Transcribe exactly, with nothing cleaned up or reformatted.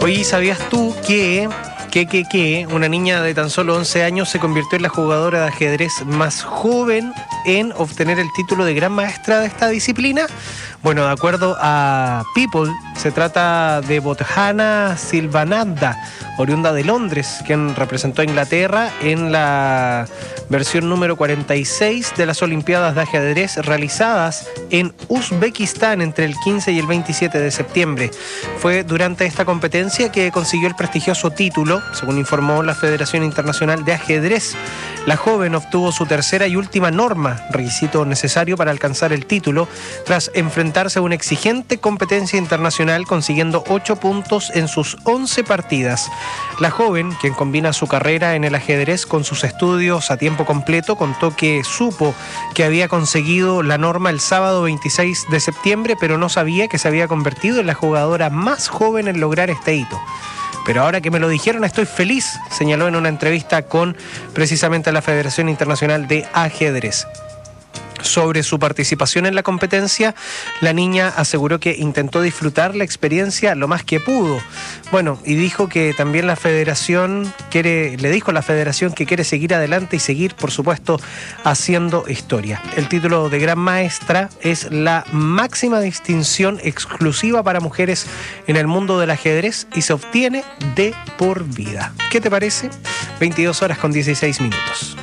Oye, ¿sabías tú que, que, que, que una niña de tan solo once años se convirtió en la jugadora de ajedrez más joven en obtener el título de gran maestra de esta disciplina? Bueno, de acuerdo a People, se trata de Bothana Silvananda, oriunda de Londres, quien representó a Inglaterra en la versión número cuarenta y seis de las Olimpiadas de ajedrez realizadas en Uzbekistán entre el quince y el veintisiete de septiembre. Fue durante esta competencia que consiguió el prestigioso título, según informó la Federación Internacional de Ajedrez. La joven obtuvo su tercera y última norma, requisito necesario para alcanzar el título, tras enfrentarse a una exigente competencia internacional, consiguiendo ocho puntos en sus once partidas. La joven, quien combina su carrera en el ajedrez con sus estudios a tiempo completo, contó que supo que había conseguido la norma el sábado veintiséis de septiembre, pero no sabía que se había convertido en la jugadora más joven en lograr este hito. Pero ahora que me lo dijeron estoy feliz, señaló en una entrevista con precisamente la Federación Internacional de Ajedrez. Sobre su participación en la competencia, la niña aseguró que intentó disfrutar la experiencia lo más que pudo. Bueno, y dijo que también la federación quiere, le dijo a la federación que quiere seguir adelante y seguir, por supuesto, haciendo historia. El título de Gran Maestra es la máxima distinción exclusiva para mujeres en el mundo del ajedrez y se obtiene de por vida. ¿Qué te parece? veintidós horas con dieciséis minutos.